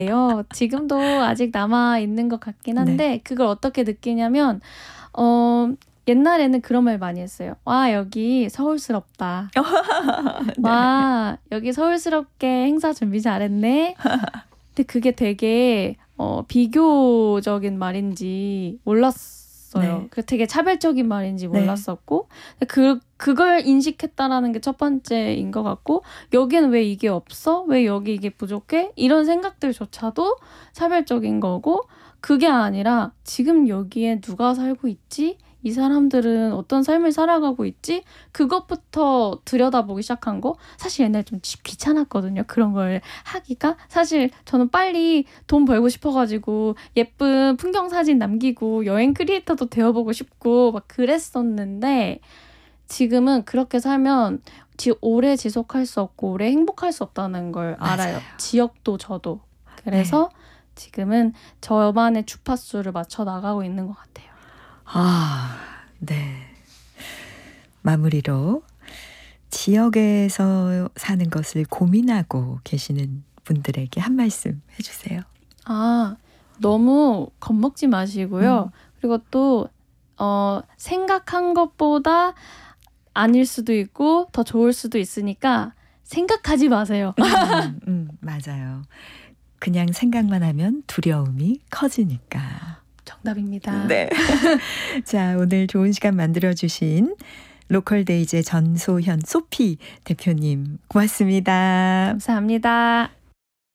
지금도 아직 남아 있는 것 같긴 네. 한데 그걸 어떻게 느끼냐면 옛날에는 그런 말 많이 했어요. 와, 여기 서울스럽다. 네. 와, 여기 서울스럽게 행사 준비 잘했네. 근데 그게 되게 비교적인 말인지 몰랐어요. 네. 그 되게 차별적인 말인지 네. 몰랐었고 그걸 인식했다라는 게 첫 번째인 것 같고, 여기는 왜 이게 없어? 왜 여기 이게 부족해? 이런 생각들조차도 차별적인 거고, 그게 아니라 지금 여기에 누가 살고 있지? 이 사람들은 어떤 삶을 살아가고 있지? 그것부터 들여다보기 시작한 거. 사실 옛날에 좀 귀찮았거든요. 그런 걸 하기가. 사실 저는 빨리 돈 벌고 싶어가지고 예쁜 풍경 사진 남기고 여행 크리에이터도 되어보고 싶고 막 그랬었는데, 지금은 그렇게 살면 오래 지속할 수 없고 오래 행복할 수 없다는 걸 알아요. 맞아요. 지역도 저도. 그래서 지금은 저만의 주파수를 맞춰 나가고 있는 것 같아요. 네. 마무리로 지역에서 사는 것을 고민하고 계시는 분들에게 한 말씀 해주세요. 너무 겁먹지 마시고요. 그리고 또 생각한 것보다 아닐 수도 있고 더 좋을 수도 있으니까 생각하지 마세요. 맞아요. 그냥 생각만 하면 두려움이 커지니까. 정답입니다. 네. 자, 오늘 좋은 시간 만들어주신 로컬데이즈의 전소현 소피 대표님 고맙습니다. 감사합니다.